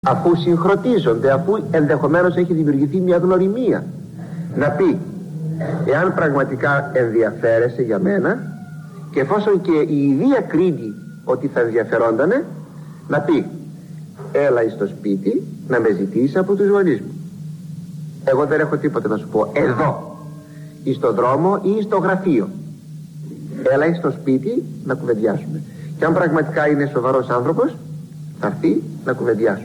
αφού συγχρονίζονται, αφού ενδεχομένως έχει δημιουργηθεί μια γνωριμία, να πει εάν πραγματικά ενδιαφέρεσαι για μένα, και εφόσον και η ιδία κρίνει ότι θα ενδιαφερόντανε, να πει έλα εις το σπίτι να με ζητήσεις από τους γονείς μου. Εγώ δεν έχω τίποτα να σου πω εδώ, ή στο δρόμο ή στο γραφείο. Έλα εις το σπίτι να κουβεντιάσουμε. Και αν πραγματικά είναι σοβαρός άνθρωπος, θα έρθει να κουβεντιάσουμε.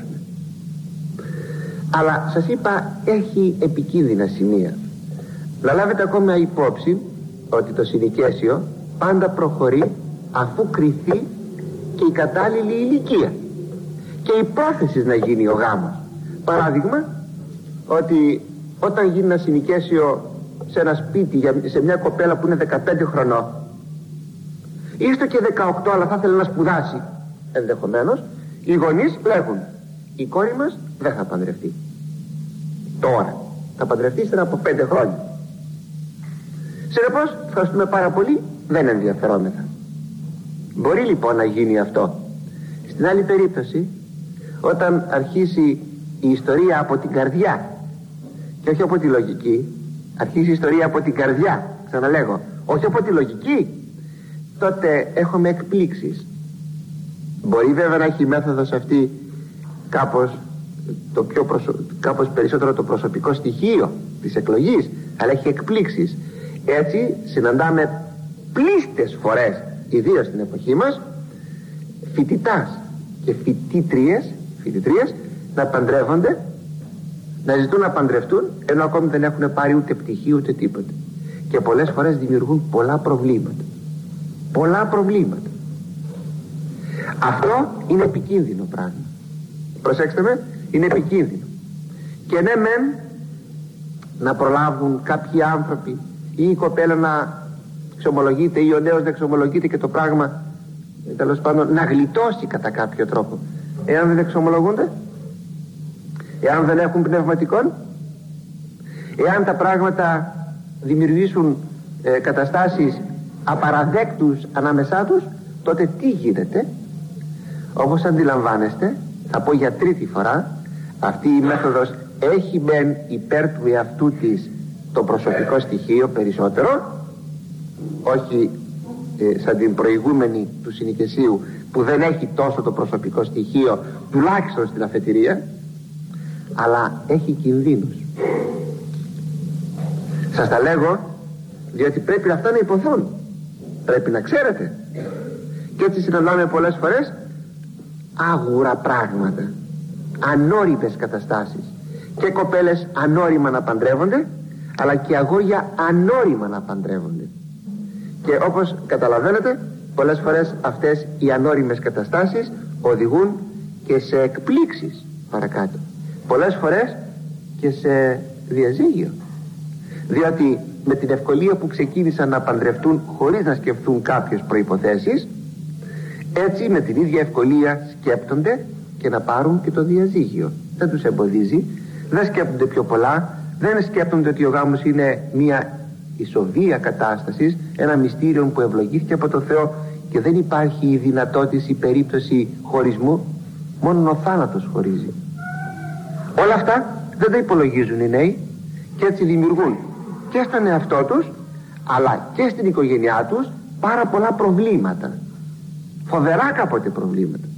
Αλλά σας είπα, έχει επικίνδυνα σημεία. Να λάβετε ακόμα υπόψη ότι το συνοικέσιο πάντα προχωρεί αφού κριθεί και η κατάλληλη ηλικία και η πρόθεση να γίνει ο γάμος. Παράδειγμα, ότι όταν γίνει ένα συνοικέσιο σε ένα σπίτι, σε μια κοπέλα που είναι 15 χρονών, ίστο και 18 αλλά θα ήθελε να σπουδάσει ενδεχομένως, οι γονείς λέγουν η κόρη μας δεν θα παντρευτεί τώρα, θα παντρευτεί ύστερα από 5 χρόνια. Συνεπώς, ευχαριστούμε πάρα πολύ, δεν ενδιαφερόμεθα. Μπορεί λοιπόν να γίνει αυτό. Στην άλλη περίπτωση, όταν αρχίσει η ιστορία από την καρδιά και όχι από τη λογική, αρχίσει η ιστορία από την καρδιά, ξαναλέγω, όχι από τη λογική, τότε έχουμε εκπλήξεις. Μπορεί βέβαια να έχει η μέθοδος αυτή κάπως περισσότερο το προσωπικό στοιχείο της εκλογής, αλλά έχει εκπλήξεις. Έτσι συναντάμε πλήστες φορές, ιδίως στην εποχή μας, φοιτητάς και φοιτητρίες να παντρεύονται, να ζητούν να παντρευτούν, ενώ ακόμη δεν έχουν πάρει ούτε πτυχίο ούτε τίποτα. Και πολλές φορές δημιουργούν πολλά προβλήματα. Αυτό είναι επικίνδυνο πράγμα. Προσέξτε με, είναι επικίνδυνο. Και ναι μεν να προλάβουν κάποιοι άνθρωποι ή η κοπέλα να εξομολογείται ή ο νέος να εξομολογείται και το πράγμα τέλος πάντων να γλιτώσει κατά κάποιο τρόπο. Εάν δεν εξομολογούνται, εάν δεν έχουν πνευματικών, εάν τα πράγματα δημιουργήσουν καταστάσεις απαραδέκτους ανάμεσά τους, τότε τι γίνεται? Όπως αντιλαμβάνεστε, θα πω για τρίτη φορά, αυτή η μέθοδος έχει μεν υπέρ του εαυτού της το προσωπικό στοιχείο περισσότερο, όχι σαν την προηγούμενη του συνοικεσίου που δεν έχει τόσο το προσωπικό στοιχείο, τουλάχιστον στην αφετηρία, αλλά έχει κινδύνους. Σας τα λέγω διότι πρέπει αυτά να υποθούν, πρέπει να ξέρετε. Και έτσι συναντάμε πολλές φορές άγουρα πράγματα, ανώριμες καταστάσεις, και κοπέλες ανώριμα να παντρεύονται, αλλά και αγόρια ανώριμα να παντρεύονται. Και όπως καταλαβαίνετε, πολλές φορές αυτές οι ανώριμες καταστάσεις οδηγούν και σε εκπλήξεις παρακάτω, πολλές φορές και σε διαζύγιο, διότι με την ευκολία που ξεκίνησαν να παντρευτούν χωρίς να σκεφτούν κάποιες προϋποθέσεις, έτσι με την ίδια ευκολία σκέπτονται και να πάρουν και το διαζύγιο. Δεν τους εμποδίζει, δεν σκέπτονται πιο πολλά, δεν σκέπτονται ότι ο γάμος είναι μια ισοβία κατάσταση, ένα μυστήριο που ευλογήθηκε από το Θεό και δεν υπάρχει η δυνατότητα, η περίπτωση χωρισμού, μόνο ο θάνατος χωρίζει. Όλα αυτά δεν τα υπολογίζουν οι νέοι και έτσι δημιουργούν και στον εαυτό τους αλλά και στην οικογένειά τους πάρα πολλά προβλήματα, φοβερά κάποτε προβλήματα.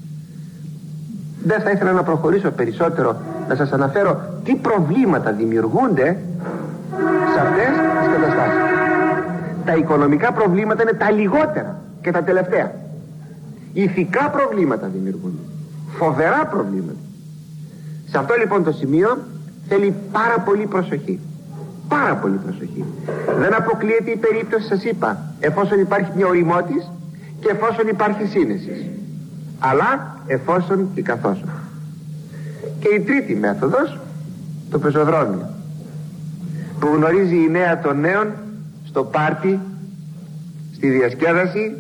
Δεν θα ήθελα να προχωρήσω περισσότερο, να σας αναφέρω τι προβλήματα δημιουργούνται σε αυτές τις καταστάσεις. Τα οικονομικά προβλήματα είναι τα λιγότερα και τα τελευταία. Ηθικά προβλήματα δημιουργούνται, φοβερά προβλήματα. Σε αυτό λοιπόν το σημείο θέλει πάρα πολύ προσοχή. Πάρα πολύ προσοχή. Δεν αποκλείεται η περίπτωση, σας είπα, εφόσον υπάρχει μια ωριμότης και εφόσον υπάρχει σύνεση, αλλά εφόσον και καθόσον. Και η τρίτη μέθοδος, το πεζοδρόμιο, που γνωρίζει η νέα των νέων στο πάρτι, στη διασκέδαση,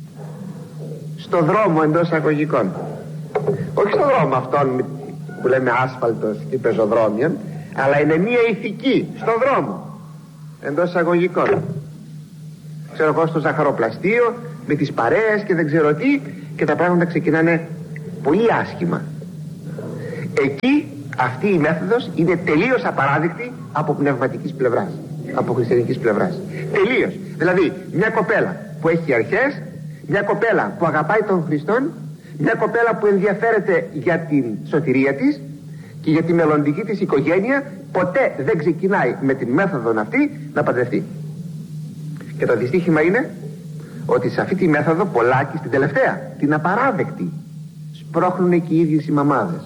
στο δρόμο εντός αγωγικών. Όχι στο δρόμο αυτόν που λέμε άσφαλτος ή πεζοδρόμιον, αλλά είναι μια ηθική στο δρόμο εντός αγωγικών. Ξέρω εγώ, στο ζαχαροπλαστείο με τις παρέες και δεν ξέρω τι, και τα πράγματα ξεκινάνε πολύ άσχημα. Εκεί αυτή η μέθοδος είναι τελείως απαράδεκτη από πνευματικής πλευράς, από χριστιανικής πλευράς. Τελείως. Δηλαδή μια κοπέλα που έχει αρχές, μια κοπέλα που αγαπάει τον Χριστόν, μια κοπέλα που ενδιαφέρεται για την σωτηρία της και για τη μελλοντική της οικογένεια, ποτέ δεν ξεκινάει με την μέθοδο αυτή να παντρευτεί. Και το δυστύχημα είναι ότι σε αυτή τη μέθοδο πολλάκι, στην τελευταία, την απαράδεκτη, σπρώχνουν και οι ίδιες οι μαμάδες.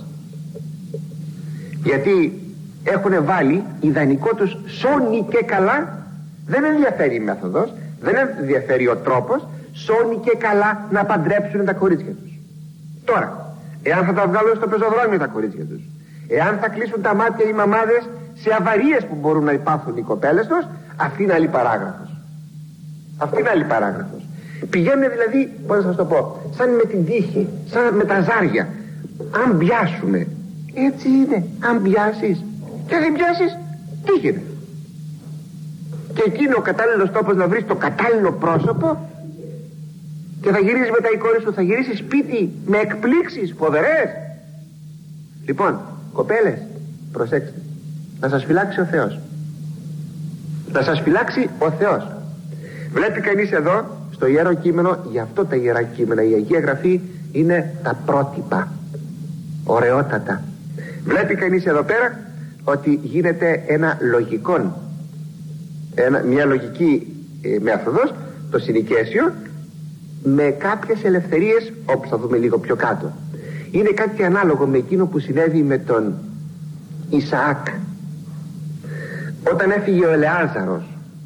Γιατί έχουν βάλει ιδανικό τους σώνει και καλά. Δεν ενδιαφέρει η μέθοδος, δεν ενδιαφέρει ο τρόπος, σώνει και καλά να παντρέψουν τα κορίτσια τους. Τώρα, εάν θα τα βγάλουν στο πεζοδρόμιο τα κορίτσια τους, εάν θα κλείσουν τα μάτια οι μαμάδες σε αβαρίες που μπορούν να υπάθουν οι κοπέλες τους, αυτή είναι άλλη παράγραφος. Αυτή είναι άλλη παράγραφος. Πηγαίνουν δηλαδή, πώς να σας το πω, σαν με την τύχη, σαν με τα ζάρια. Αν πιάσουμε, έτσι είναι. Αν πιάσεις και δεν πιάσεις, τι γίνεται? Και εκεί είναι ο κατάλληλος τόπος να βρεις το κατάλληλο πρόσωπο και θα γυρίσεις μετά η κόρη σου, θα γυρίσεις σπίτι με εκπλήξεις φοβερές. Λοιπόν, κοπέλες, προσέξτε, να σας φυλάξει ο Θεός. Να σας φυλάξει ο Θεός. Βλέπει κανείς εδώ στο Ιερό Κείμενο, γι' αυτό τα Ιερά Κείμενα, η Αγία Γραφή είναι τα πρότυπα, ωραιότατα. Βλέπει κανείς εδώ πέρα ότι γίνεται ένα λογικό, μια λογική μέθοδος, το συνοικέσιο, με κάποιες ελευθερίες, όπως θα δούμε λίγο πιο κάτω. Είναι κάτι ανάλογο με εκείνο που συνέβη με τον Ισαάκ όταν έφυγε ο Ελεάζαρος,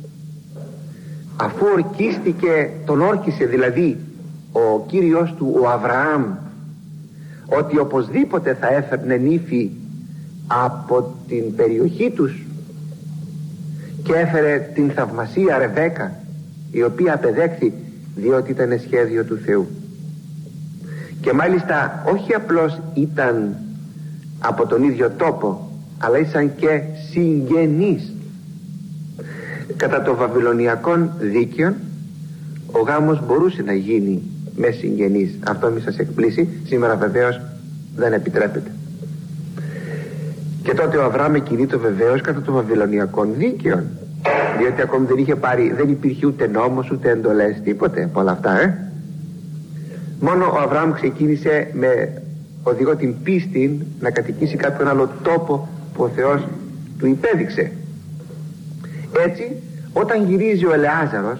αφού ορκίστηκε, τον όρκισε δηλαδή ο κύριος του ο Αβραάμ ότι οπωσδήποτε θα έφερνε νύφη από την περιοχή τους, και έφερε την θαυμασία Ρεβέκα, η οποία απεδέχθη διότι ήταν σχέδιο του Θεού. Και μάλιστα όχι απλώς ήταν από τον ίδιο τόπο, αλλά ήσαν και συγγενείς. Κατά το βαβυλωνιακό δίκαιο ο γάμος μπορούσε να γίνει με συγγενείς. Αυτό μη σας εκπλήσει, σήμερα βεβαίως δεν επιτρέπεται. Και τότε ο Αβραάμ κινείται βεβαίως κατά το βαβυλωνιακό δίκαιο, διότι ακόμη δεν είχε πάρει, δεν υπήρχε ούτε νόμος ούτε εντολές, τίποτε από όλα αυτά. Μόνο ο Αβραάμ ξεκίνησε με οδηγό την πίστη να κατοικήσει κάποιον άλλο τόπο που ο Θεός του υπέδειξε. Έτσι, όταν γυρίζει ο Ελεάζαρος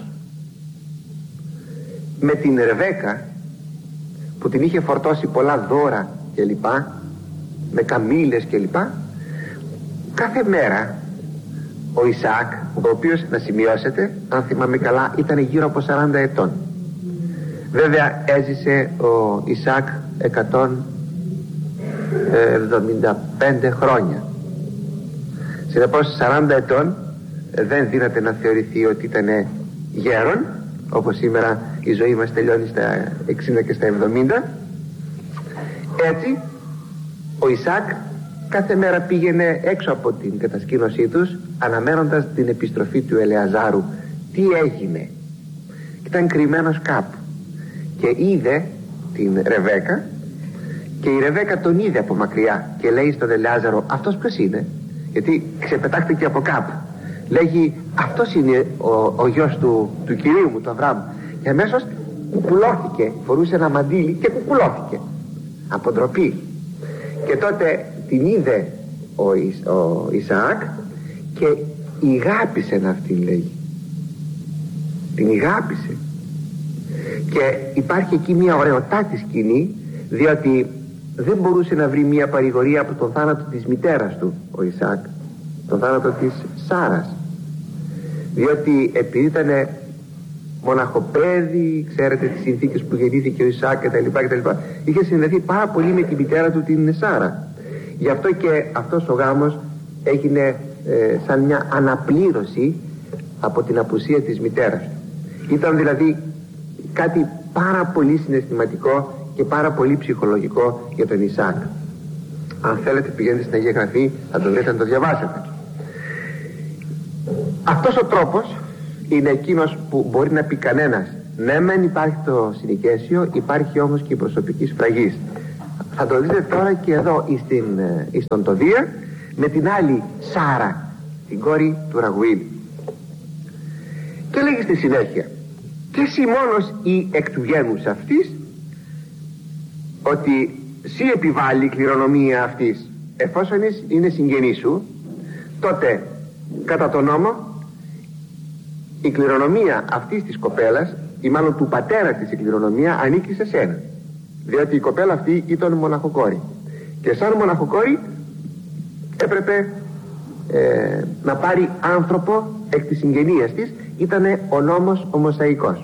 με την Ρεβέκα, που την είχε φορτώσει πολλά δώρα και λοιπά, με καμήλες και λοιπά, κάθε μέρα ο Ισαάκ, ο οποίος, να σημειώσετε, αν θυμάμαι καλά, ήταν γύρω από 40 ετών. Βέβαια έζησε ο Ισαάκ 175 χρόνια. Συνεπώς 40 ετών δεν δύναται να θεωρηθεί ότι ήταν γέρον, όπως σήμερα η ζωή μας τελειώνει στα 60 και στα 70. Έτσι ο Ισαάκ κάθε μέρα πήγαινε έξω από την κατασκήνωσή τους, αναμένοντας την επιστροφή του Ελεαζάρου. Τι έγινε? Ήταν κρυμμένος κάπου και είδε την Ρεβέκα, και η Ρεβέκα τον είδε από μακριά και λέει στον Ελεάζαρο, αυτός ποιος είναι? Γιατί ξεπετάχτηκε από κάπου. Λέγει, αυτός είναι ο γιος του κυρίου μου, του Αβραάμ. Και αμέσως κουκουλώθηκε, φορούσε ένα μαντίλι και κουκουλώθηκε από ντροπή. Και τότε την είδε ο Ισαάκ και ηγάπησε αυτήν, λέγει. Την ηγάπησε. Και υπάρχει εκεί μια ωραιοτάτη σκηνή, διότι δεν μπορούσε να βρει μια παρηγορία από τον θάνατο της μητέρας του ο Ισαάκ, τον θάνατο της Σάρας, διότι επειδή ήταν μοναχοπέδι, ξέρετε τις συνθήκες που γεννήθηκε ο Ισαάκ κτλ, είχε συνδεθεί πάρα πολύ με τη μητέρα του την Σάρα. Γι' αυτό και αυτός ο γάμος έγινε σαν μια αναπλήρωση από την απουσία της μητέρας του. Ήταν δηλαδή κάτι πάρα πολύ συναισθηματικό και πάρα πολύ ψυχολογικό για τον Ισαάκ. Αν θέλετε πηγαίνετε στην Αγία Γραφή, θα το δείτε, να το διαβάσετε. Αυτός ο τρόπος είναι εκείνος που μπορεί να πει κανένας, ναι μεν υπάρχει το συνοικέσιο, υπάρχει όμως και η προσωπική σφραγής. Θα το δείτε τώρα και εδώ στον Τοδία, με την άλλη Σάρα, την κόρη του Ραγουήλ. Και λέγει στη συνέχεια: και εσύ μόνος ή εκ του γένους αυτής, ότι σύ επιβάλλει η κληρονομία αυτής, εφόσον είναι συγγενή σου, τότε κατά τον νόμο η κληρονομία αυτής της κοπέλας, ή μάλλον του πατέρα της η κληρονομία, ανήκει σε σένα, διότι η κοπέλα αυτή ήταν μοναχοκόρη και σαν μοναχοκόρη έπρεπε να πάρει άνθρωπο εκ της συγγενείας της. Ήτανε ο νόμος ο Μωσαϊκός.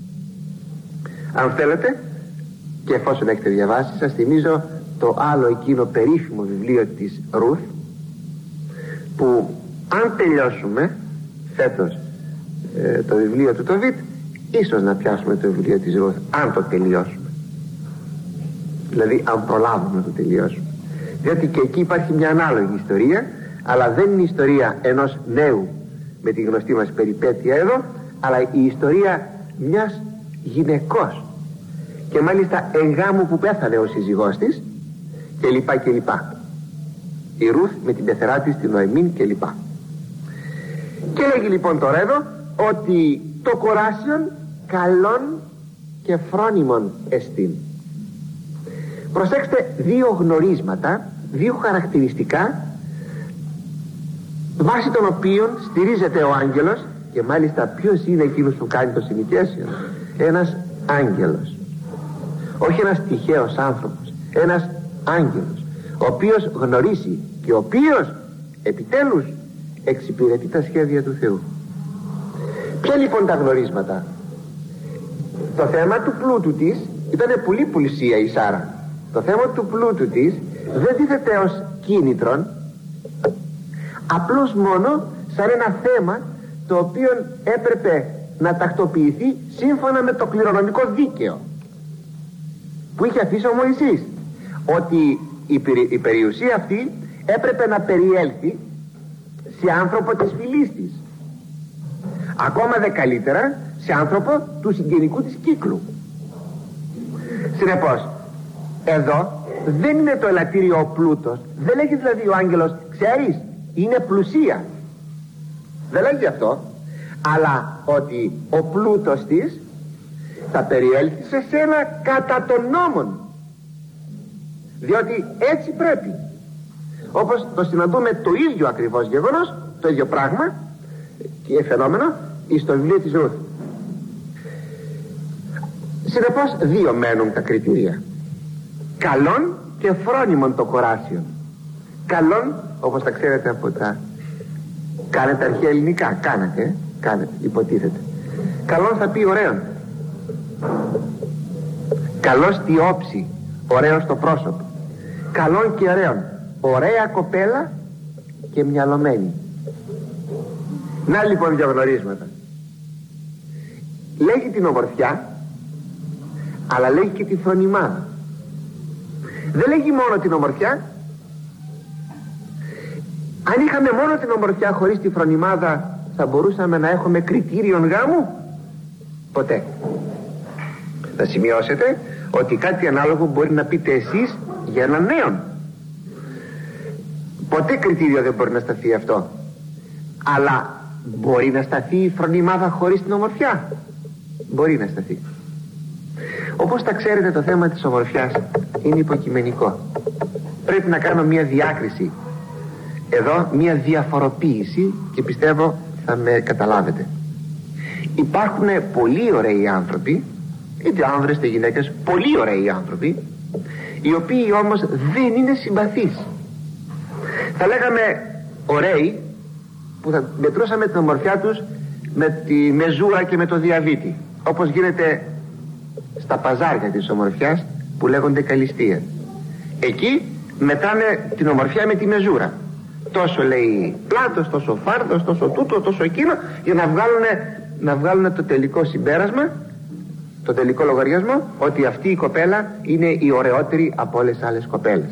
Αν θέλετε, και εφόσον έχετε διαβάσει, σας θυμίζω το άλλο εκείνο περίφημο βιβλίο της Ρουθ, που αν τελειώσουμε φέτος το βιβλίο του Τοβίτ, ίσως να πιάσουμε το βιβλίο της Ρουθ, αν το τελειώσουμε, δηλαδή αν προλάβουμε να το τελειώσουμε, διότι και εκεί υπάρχει μια ανάλογη ιστορία, αλλά δεν είναι η ιστορία ενός νέου με τη γνωστή μας περιπέτεια εδώ, αλλά η ιστορία μιας γυναικός, και μάλιστα εγγάμου που πέθανε ο σύζυγός της, και λοιπά και λοιπά. Η Ρουθ με την πεθερά της, την Νοεμίν, και λοιπά. Και λέγει λοιπόν τώρα εδώ ότι το κοράσιον καλών και φρόνιμων εστίν. Προσέξτε δύο γνωρίσματα, δύο χαρακτηριστικά, βάσει των οποίων στηρίζεται ο άγγελος. Και μάλιστα ποιος είναι εκείνος που κάνει το συνοικέσιο? Ένας άγγελος, όχι ένας τυχαίος άνθρωπος, ένας άγγελος, ο οποίος γνωρίζει και ο οποίος επιτέλους εξυπηρετεί τα σχέδια του Θεού. Ποια λοιπόν τα γνωρίσματα? Το θέμα του πλούτου της ήταν πολύ πλουσία η Σάρα. Το θέμα του πλούτου της δεν τίθεται ως κίνητρον, απλώς μόνο σαν ένα θέμα το οποίο έπρεπε να τακτοποιηθεί σύμφωνα με το κληρονομικό δίκαιο που είχε αφήσει ο Μωυσής, ότι η περιουσία αυτή έπρεπε να περιέλθει σε άνθρωπο της φυλής της, ακόμα δε καλύτερα σε άνθρωπο του συγγενικού της κύκλου. Συνεπώς εδώ δεν είναι το ελαττήριο ο πλούτος, δεν λέγει δηλαδή ο άγγελος, ξέρεις, είναι πλουσία, δεν λέγει αυτό, αλλά ότι ο πλούτος της θα περιέλθει σε σένα κατά των νόμων, διότι έτσι πρέπει. Όπως το συναντούμε το ίδιο ακριβώς γεγονός, το ίδιο πράγμα και φαινόμενο στο βιβλίο της Ρουθ. Συνεπώς δύο μένουν τα κριτήρια: καλών και φρόνιμων το κοράσιο. Καλών, όπως τα ξέρετε από τα κάνετε αρχαία ελληνικά, κάνετε υποτίθεται. Καλών θα πει ωραίον, καλός στη όψη, ωραίος στο πρόσωπο. Καλών και ωραίον, ωραία κοπέλα και μυαλωμένη. Να λοιπόν δύο γνωρίσματα. Λέγει την ομορφιά, αλλά λέγει και τη φρονιμάδα. Δεν λέγει μόνο την ομορφιά. Αν είχαμε μόνο την ομορφιά χωρίς τη φρονιμάδα, θα μπορούσαμε να έχουμε κριτήριον γάμου? Ποτέ. Θα σημειώσετε ότι κάτι ανάλογο μπορεί να πείτε εσείς για έναν νέον. Ποτέ κριτήριο δεν μπορεί να σταθεί αυτό. Αλλά μπορεί να σταθεί η φρονιμάδα χωρίς την ομορφιά? Μπορεί να σταθεί. Όπως τα ξέρετε, το θέμα της ομορφιάς είναι υποκειμενικό. Πρέπει να κάνω μια διάκριση εδώ, μια διαφοροποίηση, και πιστεύω θα με καταλάβετε. Υπάρχουν πολύ ωραίοι άνθρωποι, είτε άνδρες είτε γυναίκες, πολύ ωραίοι άνθρωποι, οι οποίοι όμως δεν είναι συμπαθείς. Θα λέγαμε ωραίοι που θα μετρούσαμε την ομορφιά τους με τη μεζούρα και με το διαβήτη, όπως γίνεται στα παζάρια της ομορφιάς που λέγονται καλυστία. Εκεί μετράνε την ομορφιά με τη μεζούρα. Τόσο λέει πλάτος, τόσο φάρδος, τόσο τούτο, τόσο εκείνο, για να βγάλουν το τελικό συμπέρασμα, το τελικό λογαριασμό, ότι αυτή η κοπέλα είναι η ωραιότερη από όλες τις άλλες κοπέλες.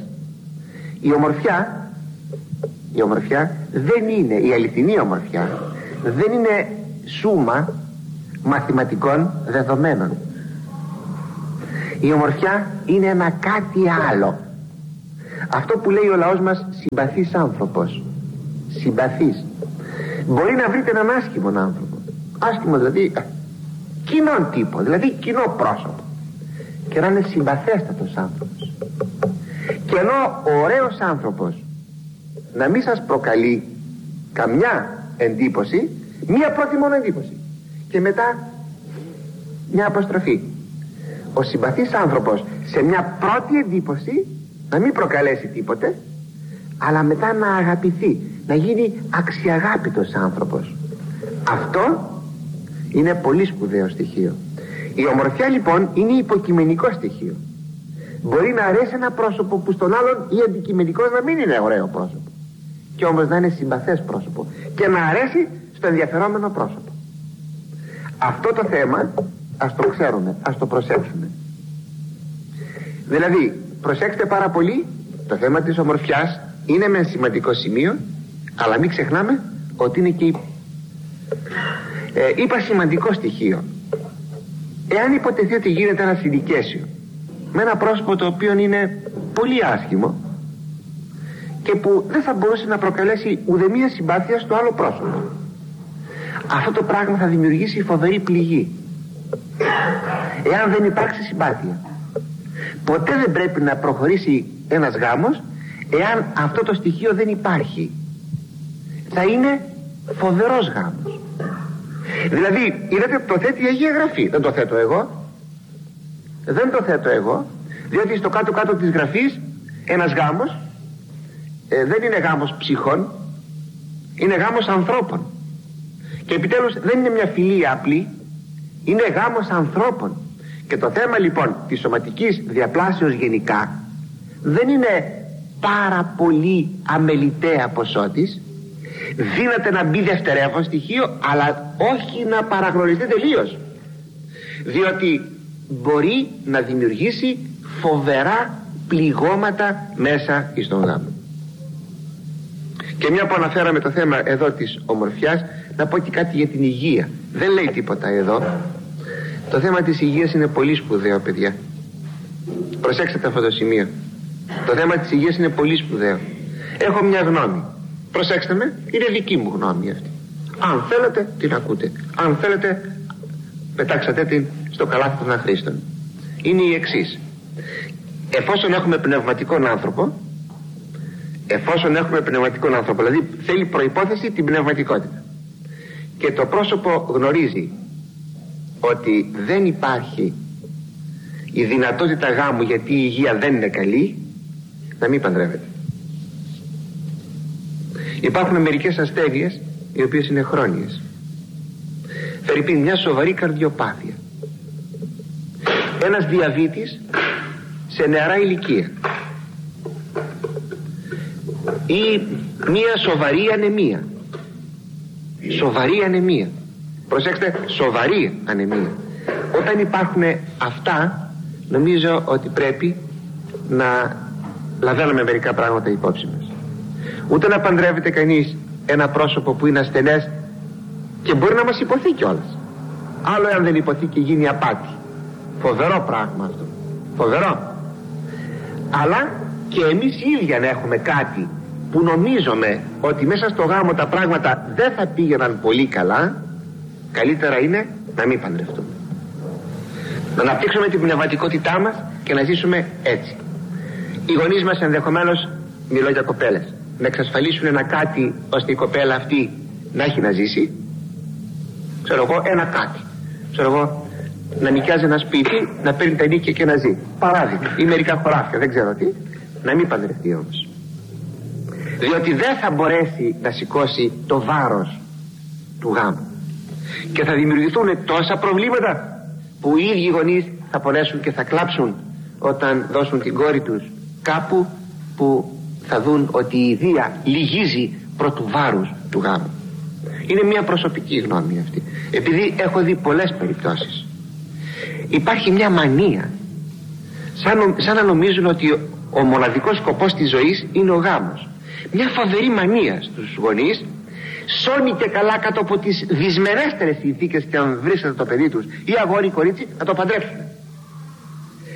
Η ομορφιά δεν είναι, η αληθινή ομορφιά δεν είναι σούμα μαθηματικών δεδομένων. Η ομορφιά είναι ένα κάτι άλλο. Αυτό που λέει ο λαός μας, συμπαθής άνθρωπος. Συμπαθής. Μπορεί να βρείτε έναν άσχημο άνθρωπο, άσχημο δηλαδή κοινόν τύπο, δηλαδή κοινό πρόσωπο, και να είναι συμπαθέστατος άνθρωπος. Και ενώ ο ωραίος άνθρωπος να μην σας προκαλεί καμιά εντύπωση, μία πρώτη μόνο εντύπωση, και μετά μια αποστροφή, ο συμπαθής άνθρωπος σε μια πρώτη εντύπωση να μην προκαλέσει τίποτε, αλλά μετά να αγαπηθεί, να γίνει αξιαγάπητος άνθρωπος. Αυτό είναι πολύ σπουδαίο στοιχείο. Η ομορφιά λοιπόν είναι υποκειμενικό στοιχείο. Μπορεί να αρέσει ένα πρόσωπο που στον άλλον ή αντικειμενικός να μην είναι ωραίο πρόσωπο, και όμως να είναι συμπαθές πρόσωπο και να αρέσει στο ενδιαφερόμενο πρόσωπο. Αυτό το θέμα ας το ξέρουμε, ας το προσέξουμε. Δηλαδή προσέξτε πάρα πολύ, το θέμα της ομορφιάς είναι με σημαντικό σημείο, αλλά μην ξεχνάμε ότι είναι και είπα σημαντικό στοιχείο. Εάν υποτεθεί ότι γίνεται ένα συνοικέσιο με ένα πρόσωπο το οποίο είναι πολύ άσχημο και που δεν θα μπορούσε να προκαλέσει ουδέμια συμπάθεια στο άλλο πρόσωπο, αυτό το πράγμα θα δημιουργήσει φοβερή πληγή. Εάν δεν υπάρξει συμπάθεια, ποτέ δεν πρέπει να προχωρήσει ένας γάμος εάν αυτό το στοιχείο δεν υπάρχει. Θα είναι φοβερός γάμος. Δηλαδή, είδατε, το θέτει η Αγία Γραφή. Δεν το θέτω εγώ. Δεν το θέτω εγώ, διότι στο κάτω-κάτω της Γραφής ένας γάμος δεν είναι γάμος ψυχών, είναι γάμος ανθρώπων. Και επιτέλους δεν είναι μια φιλία απλή, είναι γάμος ανθρώπων. Και το θέμα λοιπόν της σωματικής διαπλάσεως γενικά δεν είναι πάρα πολύ αμεληταία ποσότης. Δύναται να μπει δευτερεύον στοιχείο, αλλά όχι να παραγνωριστεί τελείως, διότι μπορεί να δημιουργήσει φοβερά πληγώματα μέσα εις τον γάμο. Και μια που αναφέραμε το θέμα εδώ της ομορφιάς, να πω και κάτι για την υγεία. Δεν λέει τίποτα εδώ. Το θέμα της υγείας είναι πολύ σπουδαίο, παιδιά. Προσέξτε αυτό το σημείο. Το θέμα της υγείας είναι πολύ σπουδαίο. Έχω μια γνώμη. Προσέξτε με, είναι δική μου γνώμη αυτή. Αν θέλετε την ακούτε, αν θέλετε πετάξατε την στο καλάθι των αχρήστων. Είναι η εξής. Εφόσον έχουμε πνευματικόν άνθρωπο, δηλαδή θέλει προϋπόθεση την πνευματικότητα, και το πρόσωπο γνωρίζει ότι δεν υπάρχει η δυνατότητα γάμου γιατί η υγεία δεν είναι καλή, να μην παντρεύεται. Υπάρχουν μερικές ασθένειες οι οποίες είναι χρόνιες. Φερειπίν μια σοβαρή καρδιοπάθεια, ένας διαβήτης σε νεαρά ηλικία, ή μια σοβαρή ανεμία. Προσέξτε, σοβαρή ανεμία. Όταν υπάρχουν αυτά, νομίζω ότι πρέπει να λαβαίνουμε μερικά πράγματα υπόψη μας. Ούτε να παντρεύεται κανείς ένα πρόσωπο που είναι ασθενές και μπορεί να μας υποθεί κιόλας. Άλλο εάν δεν υποθεί και γίνει απάτη. Φοβερό πράγμα αυτό. Φοβερό. Αλλά και εμείς οι ίδιοι αν έχουμε κάτι που νομίζουμε ότι μέσα στο γάμο τα πράγματα δεν θα πήγαιναν πολύ καλά, καλύτερα είναι να μην παντρευτούμε. Να αναπτύξουμε την πνευματικότητά μας και να ζήσουμε έτσι. Οι γονείς μας ενδεχομένως, μιλώ για κοπέλες, να εξασφαλίσουν ένα κάτι ώστε η κοπέλα αυτή να έχει να ζήσει. Ξέρω εγώ, ένα κάτι. Ξέρω εγώ, να νοικιάζει ένα σπίτι, να παίρνει τα νίκια και να ζει. Παράδειγμα. Ή μερικά χωράφια, δεν ξέρω τι. Να μην παντρευτεί όμως. Διότι δεν θα μπορέσει να σηκώσει το βάρος του γάμου. Και θα δημιουργηθούν τόσα προβλήματα που οι ίδιοι γονείς θα πονέσουν και θα κλάψουν όταν δώσουν την κόρη τους κάπου που θα δουν ότι η ιδέα λυγίζει πρωτού βάρους του γάμου. Είναι μια προσωπική γνώμη αυτή, επειδή έχω δει πολλές περιπτώσεις. Υπάρχει μια μανία, σαν να νομίζουν ότι ο μοναδικός σκοπός της ζωής είναι ο γάμος. Μια φοβερή μανία στους γονείς, σώνει και καλά κάτω από τις δυσμενέστερες συνθήκες, και αν βρίσκεται το παιδί τους ή αγόρι ή κορίτσι, να το παντρέψουν.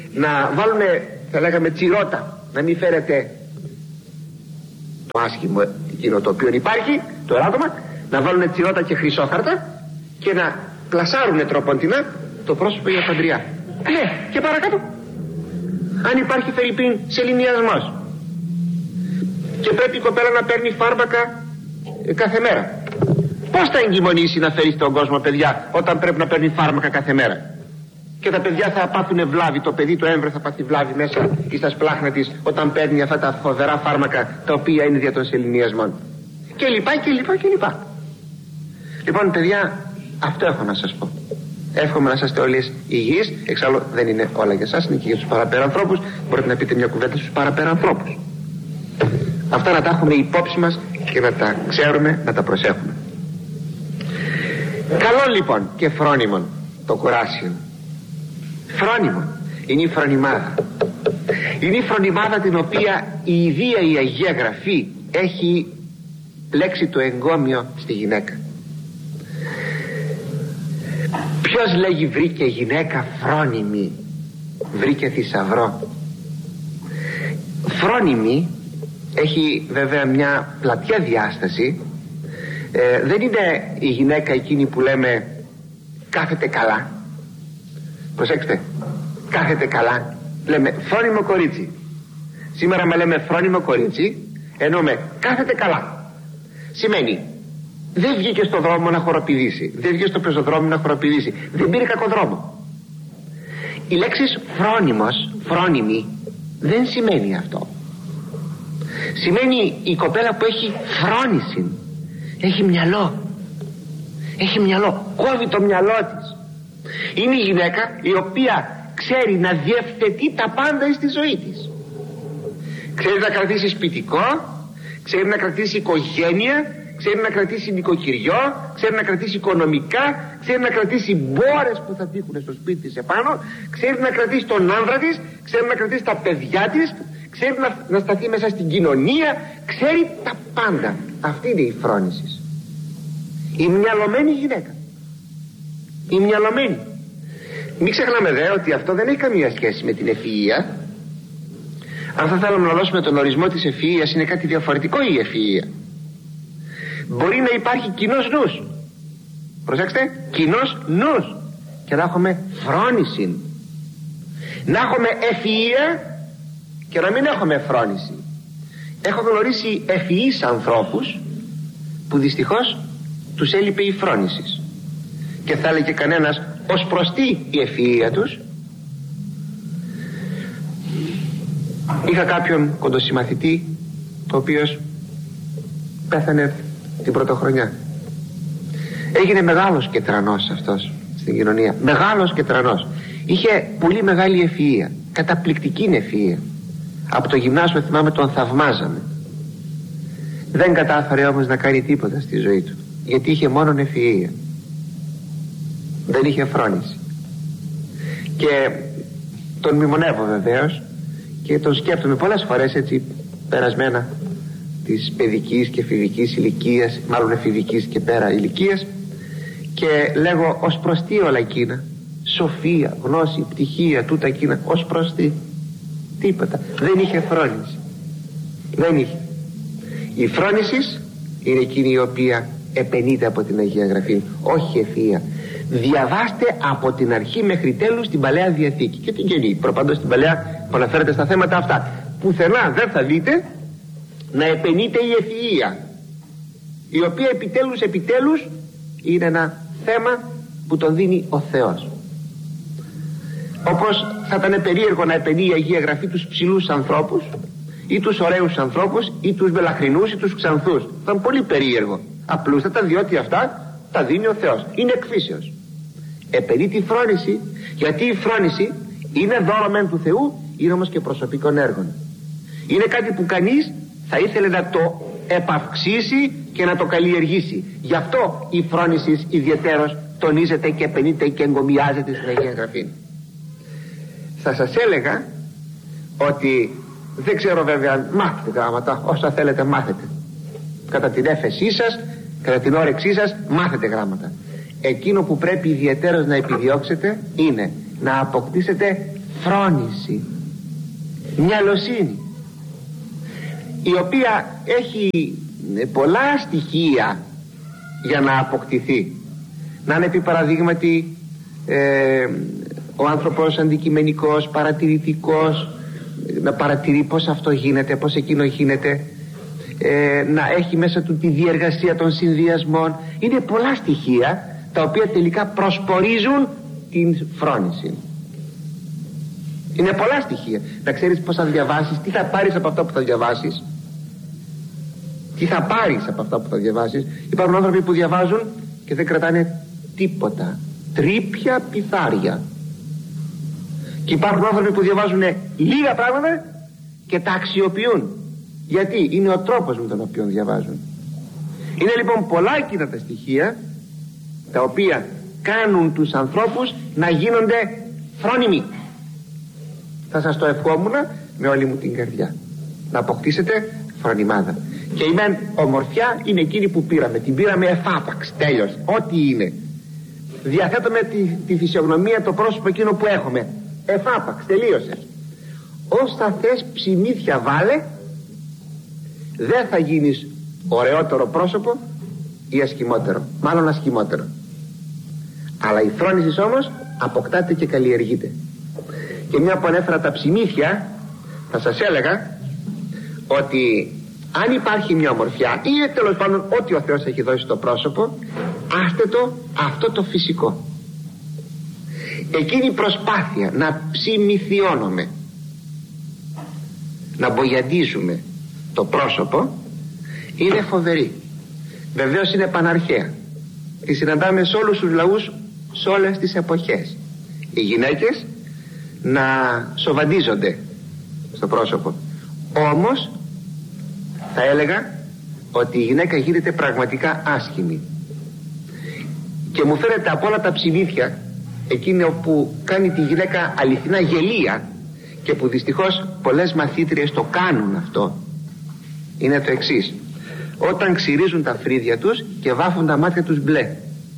να βάλουν, θα λέγαμε, τσιρότα, να μην φέρετε το άσχημο εκείνο το οποίο υπάρχει, το εράτωμα, να βάλουν τσιρότα και χρυσόχαρτα και να πλασάρουν τροποντινά το πρόσωπο για παντριά. Ναι, και παρακάτω, αν υπάρχει φερειπίν σεληνιασμός και πρέπει η κοπέλα να παίρνει φάρμακα κάθε μέρα, πώς θα εγκυμονήσει να φέρει στον κόσμο παιδιά όταν πρέπει να παίρνει φάρμακα κάθε μέρα? Και τα παιδιά θα πάθουν βλάβη, το παιδί το έμβριο θα πάθει βλάβη μέσα ή στα σπλάχνα της όταν παίρνει αυτά τα φοβερά φάρμακα τα οποία είναι δια των σεληνιασμών. Και λοιπά και λοιπά και λοιπά. Λοιπόν, παιδιά, αυτό έχω να σας πω. Εύχομαι να είστε όλοι υγιείς. Εξάλλου δεν είναι όλα για εσάς, είναι και για τους παραπέρα ανθρώπους. Μπορείτε να πείτε μια κουβέντα στους παραπέρα ανθρώπους. Αυτά να τα έχουμε υπόψη μας και να τα ξέρουμε, να τα προσέχουμε. Καλό λοιπόν και φρόνιμον το κουράσιον. Φρόνιμον είναι η φρονιμάδα. Είναι η φρονιμάδα την οποία η Ιδία η Αγία Γραφή έχει λέξει το εγκόμιο στη γυναίκα. Ποιος λέγει βρήκε γυναίκα φρόνιμη, βρήκε θησαυρό? Φρόνιμη έχει βέβαια μια πλατιά διάσταση. Δεν είναι η γυναίκα εκείνη που λέμε κάθεται καλά. Προσέξτε, κάθεται καλά, λέμε φρόνιμο κορίτσι. Σήμερα με λέμε φρόνιμο κορίτσι, εννοούμε κάθεται καλά. Σημαίνει δεν βγήκε στο δρόμο να χοροπηδήσει, δεν βγήκε στο πεζοδρόμιο να χοροπηδήσει, δεν πήρε κακό δρόμο. Η λέξη φρόνιμος, φρόνιμη, δεν σημαίνει αυτό. Σημαίνει η κοπέλα που έχει φρόνηση, έχει μυαλό, έχει μυαλό, κόβει το μυαλό της. Είναι η γυναίκα η οποία ξέρει να διευθετεί τα πάντα στη ζωή της. Ξέρει να κρατήσει σπιτικό, ξέρει να κρατήσει οικογένεια, ξέρει να κρατήσει νοικοκυριό, ξέρει να κρατήσει οικονομικά, ξέρει να κρατήσει μπόρες που θα τύχουν στο σπίτι της επάνω, ξέρει να κρατήσει τον άνδρα της, ξέρει να κρατήσει τα παιδιά της, ξέρει να σταθεί μέσα στην κοινωνία, ξέρει τα πάντα. Αυτή είναι η φρόνηση. Η μυαλωμένη γυναίκα. Η μυαλωμένη. Μην ξεχνάμε δε ότι αυτό δεν έχει καμία σχέση με την ευφυΐα. Αν θα θέλαμε να δώσουμε τον ορισμό της ευφυΐας, είναι κάτι διαφορετικό η ευφυΐα. Μπορεί να υπάρχει κοινός νους. Προσέξτε, κοινός νους. Και να έχουμε φρόνηση. Να έχουμε ευφυΐα και να μην έχουμε φρόνηση. Έχω γνωρίσει ευφυείς ανθρώπους που δυστυχώς τους έλειπε η φρόνηση. Και θα έλεγε κανένας ως προς τι η ευφυΐα τους. Είχα κάποιον κοντοσημαθητή, ο οποίος πέθανε την πρωτοχρονιά. Έγινε μεγάλος και τρανός αυτός στην κοινωνία, μεγάλος και τρανός. Είχε πολύ μεγάλη ευφυΐα, καταπληκτική ευφυΐα. Από το γυμνάσιο θυμάμαι τον θαυμάζαμε. Δεν κατάφερε όμως να κάνει τίποτα στη ζωή του, γιατί είχε μόνο ευφυΐα, δεν είχε φρόνηση. Και τον μνημονεύω βεβαίως και τον σκέφτομαι πολλές φορές έτσι περασμένα της παιδικής και εφηβικής ηλικίας, μάλλον εφηβικής και πέρα ηλικίας, και λέγω ως προς τι όλα εκείνα, σοφία, γνώση, πτυχία, τούτα εκείνα, ως προς τι? Τίποτα. Δεν είχε φρόνηση. Δεν είχε. Η φρόνηση είναι εκείνη η οποία επενείται από την Αγία Γραφή, όχι ευφυΐα. Διαβάστε από την αρχή μέχρι τέλους την Παλαιά Διαθήκη και την Καινή, προπαντός την Παλαιά που αναφέρεται στα θέματα αυτά. Πουθενά δεν θα δείτε να επενείται η ευφυΐα, η οποία επιτέλους είναι ένα θέμα που τον δίνει ο Θεός. Όπως θα ήταν περίεργο να επενεί η Αγία Γραφή τους ψηλούς ανθρώπους ή τους ωραίους ανθρώπους ή τους μελαχρινούς ή τους ξανθούς. Θα ήταν πολύ περίεργο, απλούστατα, διότι αυτά τα δίνει ο Θεός, είναι εκφύσεως. Επενεί τη φρόνηση, γιατί η φρόνηση είναι δώρο μεν του Θεού, είναι όμως και προσωπικών έργων. Είναι κάτι που κανείς θα ήθελε να το επαυξήσει και να το καλλιεργήσει. Γι' αυτό η φρόνηση ιδιαιτέρως τονίζεται και επενείται και εγκομιάζεται στην Αγία Γραφή. Θα σας έλεγα ότι δεν ξέρω βέβαια αν μάθετε γράμματα, όσα θέλετε μάθετε. Κατά την έφεσή σας, κατά την όρεξή σας, μάθετε γράμματα. Εκείνο που πρέπει ιδιαιτέρως να επιδιώξετε είναι να αποκτήσετε φρόνηση, μυαλοσύνη, η οποία έχει πολλά στοιχεία για να αποκτηθεί. Να είναι επί παραδείγματι ο άνθρωπος αντικειμενικός, παρατηρητικός, να παρατηρεί πως αυτό γίνεται, πως εκείνο γίνεται, να έχει μέσα του τη διεργασία των συνδυασμών. Είναι πολλά στοιχεία τα οποία τελικά προσπορίζουν την φρόνηση. Είναι πολλά στοιχεία. Να ξέρεις πως θα διαβάσεις, τι θα πάρεις από αυτό που θα διαβάσεις, τι θα πάρεις από αυτά που θα διαβάσεις. Υπάρχουν άνθρωποι που διαβάζουν και δεν κρατάνε τίποτα, τρίπια πιθάρια. Και υπάρχουν άνθρωποι που διαβάζουν λίγα πράγματα και τα αξιοποιούν. Γιατί είναι ο τρόπος με τον οποίο διαβάζουν. Είναι λοιπόν πολλά εκείνα τα στοιχεία τα οποία κάνουν τους ανθρώπους να γίνονται φρόνιμοι. Θα σας το ευχόμουν με όλη μου την καρδιά, να αποκτήσετε φρονιμάδα. Και η μεν ομορφιά είναι εκείνη που πήραμε, την πήραμε εφάπαξ, τέλος, ό,τι είναι. Διαθέτουμε τη φυσιογνωμία, το πρόσωπο εκείνο που έχουμε, εφάπαξ, τελείωσε. Όσα θες ψημίθια βάλε, δεν θα γίνεις ωραιότερο πρόσωπο ή ασχημότερο, μάλλον ασχημότερο. Αλλά η φρόνηση όμως αποκτάται και καλλιεργείται. Και μια που ανέφερα τα ψημίθια, θα σας έλεγα ότι αν υπάρχει μια ομορφιά ή τέλος πάντων ό,τι ο Θεός έχει δώσει στο πρόσωπο, άστε το αυτό το φυσικό, εκείνη η προσπάθεια να ψημιθιώνουμε, να μπογιαντίζουμε το πρόσωπο, είναι φοβερή. Βεβαίως είναι παναρχαία, τη συναντάμε σε όλους τους λαούς, σε όλες τις εποχές. Οι γυναίκες να σοβαντίζονται στο πρόσωπο. Όμως θα έλεγα ότι η γυναίκα γίνεται πραγματικά άσχημη. Και μου φαίνεται από όλα τα ψημίθια εκείνο που κάνει τη γυναίκα αληθινά γελία, και που δυστυχώς πολλές μαθήτριες το κάνουν αυτό, είναι το εξής: όταν ξυρίζουν τα φρύδια τους και βάφουν τα μάτια τους μπλε,